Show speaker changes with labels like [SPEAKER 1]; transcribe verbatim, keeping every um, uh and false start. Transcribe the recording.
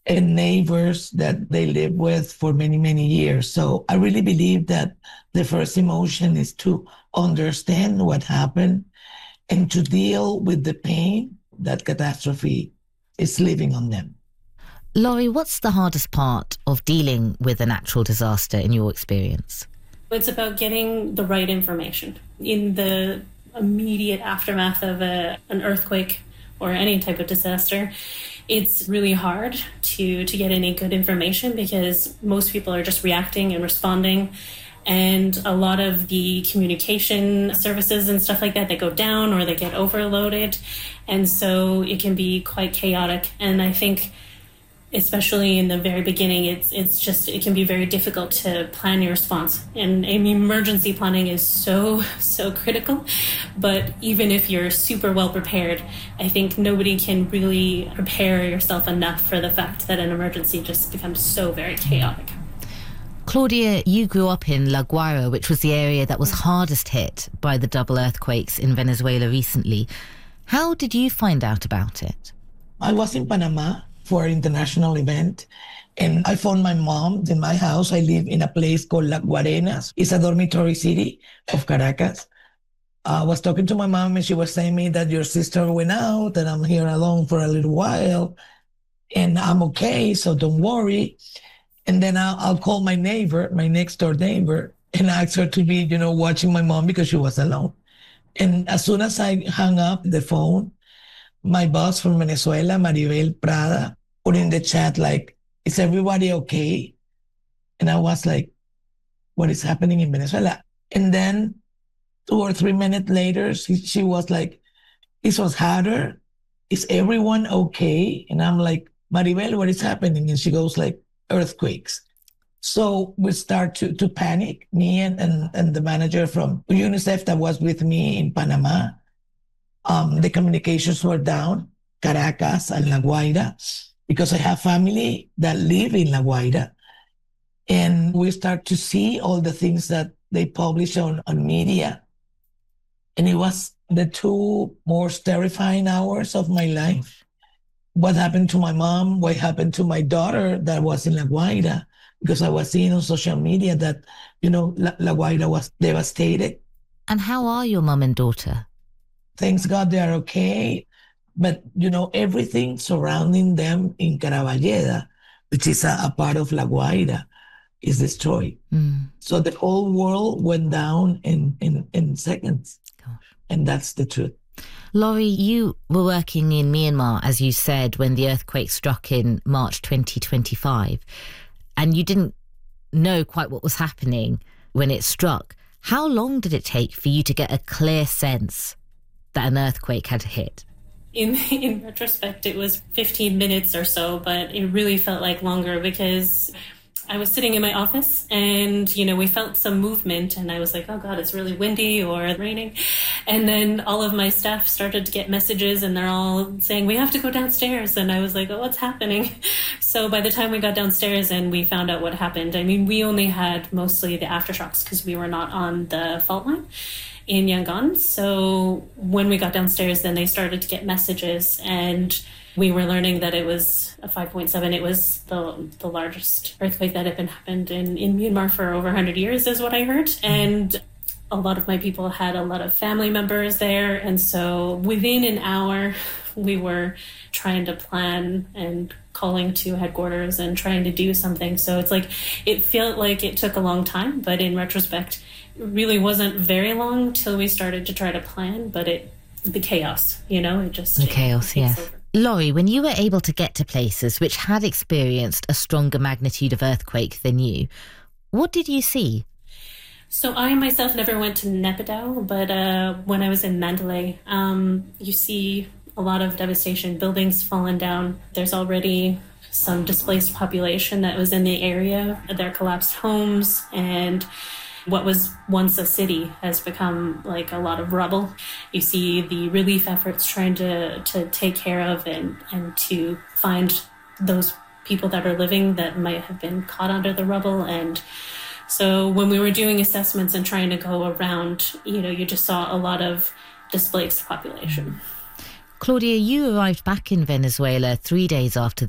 [SPEAKER 1] and neighbors that they live with for many, many years. So I really believe that the first emotion is to understand what happened and to deal with the pain that catastrophe is leaving on them.
[SPEAKER 2] Laurie, what's the hardest part of dealing with a natural disaster in your experience?
[SPEAKER 3] It's about getting the right information. In the immediate aftermath of a, an earthquake or any type of disaster, it's really hard to, to get any good information because most people are just reacting and responding. And a lot of the communication services and stuff like that, they go down or they get overloaded. And so it can be quite chaotic. And I think especially in the very beginning, it's it's just, it can be very difficult to plan your response. And I mean, emergency planning is so, so critical. But even if you're super well prepared, I think nobody can really prepare yourself enough for the fact that an emergency just becomes so very chaotic.
[SPEAKER 2] Claudia, you grew up in La Guaira, which was the area that was hardest hit by the double earthquakes in Venezuela recently. How did you find out about it?
[SPEAKER 1] I was in Panama for an international event, and I found my mom in my house. I live in a place called La Guarenas. It's a dormitory city of Caracas. I was talking to my mom, and she was saying me that your sister went out, and I'm here alone for a little while, and I'm okay, so don't worry. And then I'll, I'll call my neighbor, my next door neighbor, and ask her to be, you know, watching my mom because she was alone. And as soon as I hung up the phone, my boss from Venezuela, Maribel Prada, put in the chat, like, is everybody okay? And I was like, what is happening in Venezuela? And then two or three minutes later, she, she was like, it was harder. Is everyone okay? And I'm like, Maribel, what is happening? And she goes like, earthquakes. So we start to, to panic, me and, and, and the manager from UNICEF that was with me in Panama. Um, the communications were down, Caracas and La Guaira, because I have family that live in La Guaira. And we start to see all the things that they publish on, on media. And it was the two most terrifying hours of my life. What happened to my mom, what happened to my daughter that was in La Guaira, because I was seeing on social media that, you know, La, La Guaira was devastated.
[SPEAKER 2] And how are your mom and daughter?
[SPEAKER 1] Thanks God they are okay. But, you know, everything surrounding them in Caravalleda, which is a, a part of La Guaira, is destroyed. Mm. So the whole world went down in, in, in seconds. Gosh. And that's the truth.
[SPEAKER 2] Laurie, you were working in Myanmar, as you said, when the earthquake struck in March twenty twenty-five, and you didn't know quite what was happening when it struck. How long did it take for you to get a clear sense that an earthquake had hit?
[SPEAKER 3] In in retrospect, it was fifteen minutes or so, but it really felt like longer because I was sitting in my office and, you know, we felt some movement and I was like, oh God, it's really windy or raining. And then all of my staff started to get messages and they're all saying, we have to go downstairs. And I was like, oh, what's happening? So by the time we got downstairs and we found out what happened, I mean, we only had mostly the aftershocks because we were not on the fault line in Yangon. So when we got downstairs, then they started to get messages and we were learning that it was a five point seven. It was the the largest earthquake that had been happened in, in Myanmar for over one hundred years, is what I heard. And a lot of my people had a lot of family members there. And so within an hour, we were trying to plan and calling to headquarters and trying to do something. So it's like, it felt like it took a long time, but in retrospect, it really wasn't very long till we started to try to plan, but it, the chaos, you know, it just...
[SPEAKER 2] The chaos, yes. Over. Laurie, when you were able to get to places which had experienced a stronger magnitude of earthquake than you, what did you see?
[SPEAKER 3] So I myself never went to Naypyidaw, but uh, when I was in Mandalay, um, you see a lot of devastation, buildings fallen down. There's already some displaced population that was in the area. Their collapsed homes and what was once a city has become like a lot of rubble. You see the relief efforts trying to, to take care of and, and to find those people that are living that might have been caught under the rubble. And so when we were doing assessments and trying to go around, you know, you just saw a lot of displaced population.
[SPEAKER 2] Claudia, you arrived back in Venezuela three days after